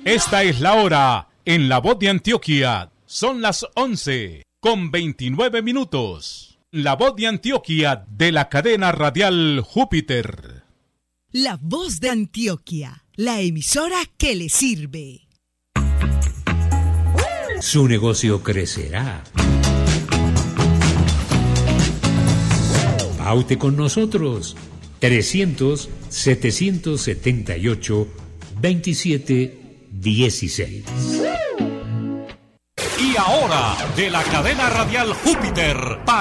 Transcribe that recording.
Esta es la hora en La Voz de Antioquia. Son las 11:29. La Voz de Antioquia de la cadena radial Júpiter. La Voz de Antioquia, la emisora que le sirve. Su negocio crecerá. Paute con nosotros. 300-778-2716. Y ahora, de la cadena radial Júpiter,